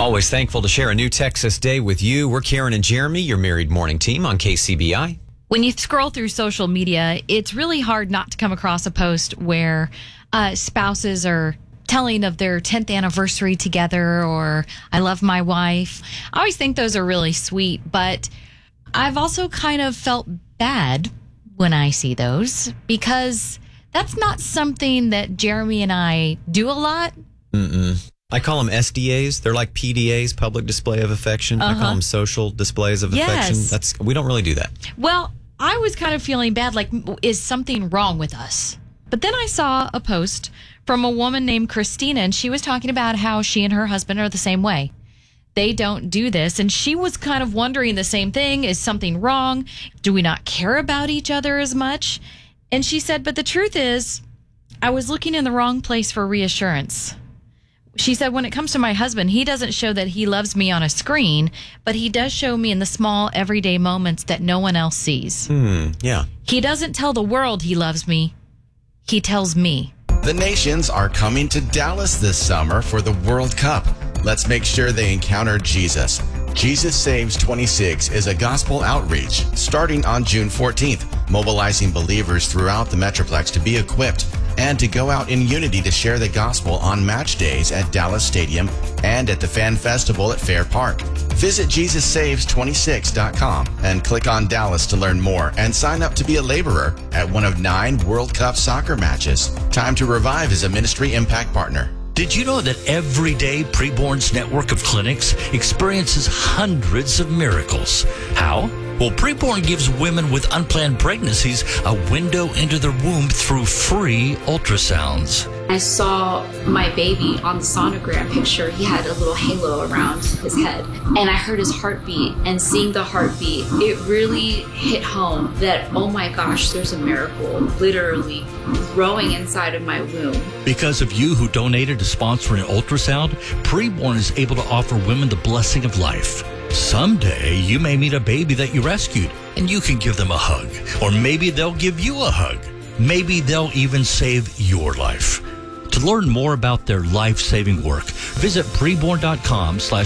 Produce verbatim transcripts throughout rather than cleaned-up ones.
Always thankful to share a new Texas day with you. We're Karen and Jeremy, your married morning team on K C B I. When you scroll through social media, it's really hard not to come across a post where uh, spouses are telling of their tenth anniversary together, or I love my wife. I always think those are really sweet, but I've also kind of felt bad when I see those because that's not something that Jeremy and I do a lot. Mm-mm. I call them S D As. They're like P D As, public display of affection. Uh-huh. I call them social displays of yes. affection. That's we don't really do that. Well, I was kind of feeling bad, like, is something wrong with us? But then I saw a post from a woman named Christina, and she was talking about how she and her husband are the same way. They don't do this, and she was kind of wondering the same thing. Is something wrong? Do we not care about each other as much? And she said, but the truth is, I was looking in the wrong place for reassurance. She said, when it comes to my husband, he doesn't show that he loves me on a screen, but he does show me in the small, everyday moments that no one else sees. Hmm, yeah. He doesn't tell the world he loves me. He tells me. The nations are coming to Dallas this summer for the World Cup. Let's make sure they encounter Jesus. Jesus Saves twenty-six is a gospel outreach starting on June fourteenth, mobilizing believers throughout the Metroplex to be equipped and to go out in unity to share the gospel on match days at Dallas Stadium and at the Fan Festival at Fair Park. Visit Jesus Saves twenty-six dot com and click on Dallas to learn more and sign up to be a laborer at one of nine World Cup soccer matches. Time to Revive is a ministry impact partner. Did you know that every day Preborn's network of clinics experiences hundreds of miracles? How? Well, Preborn gives women with unplanned pregnancies a window into their womb through free ultrasounds. I saw my baby on the sonogram picture. He had a little halo around his head, and I heard his heartbeat, and seeing the heartbeat, it really hit home that, oh my gosh, there's a miracle literally growing inside of my womb. Because of you who donated to sponsor an ultrasound, Preborn is able to offer women the blessing of life. Someday, you may meet a baby that you rescued, and you can give them a hug. Or maybe they'll give you a hug. Maybe they'll even save your life. To learn more about their life-saving work, visit preborn.com slash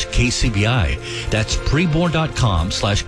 KCBI. That's preborn.com slash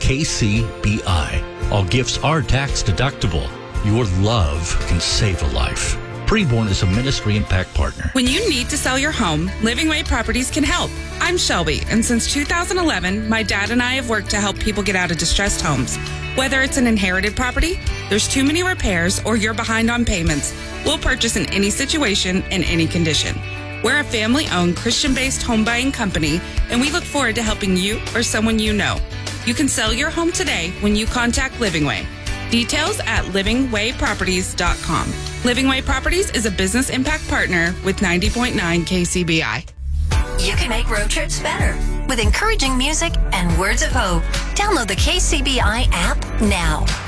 KCBI. All gifts are tax deductible. Your love can save a life. Preborn is a ministry impact partner. When you need to sell your home, Living Way Properties can help. I'm Shelby, and since two thousand eleven, my dad and I have worked to help people get out of distressed homes. Whether it's an inherited property, there's too many repairs, or you're behind on payments, we'll purchase in any situation, in any condition. We're a family-owned, Christian-based home buying company, and we look forward to helping you or someone you know. You can sell your home today when you contact Living Way. Details at living way properties dot com. Living Way Properties is a business impact partner with ninety point nine K C B I. You can make road trips better with encouraging music and words of hope. Download the K C B I app now.